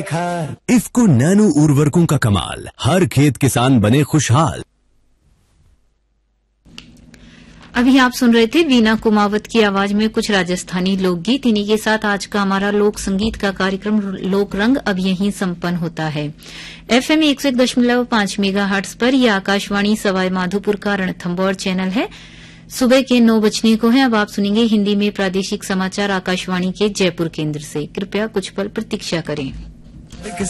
IFFCO nano उर्वरकों का कमाल, हर खेत किसान बने खुशहाल। अभी आप सुन रहे थे वीना कुमावत की आवाज में कुछ राजस्थानी लोकगीत। इन्हीं के साथ आज का हमारा लोक संगीत का कार्यक्रम लोक रंग अब यहीं संपन्न होता है। FM 101.5 मेगाहर्ट्ज पर यह आकाशवाणी सवाई माधोपुर का रणथंभौर चैनल है। सुबह के 9 बजने को है। अब आप सुनेंगे हिंदी में प्रादेशिक समाचार आकाशवाणी के जयपुर केंद्र से। कृपया कुछ पल प्रतीक्षा करें।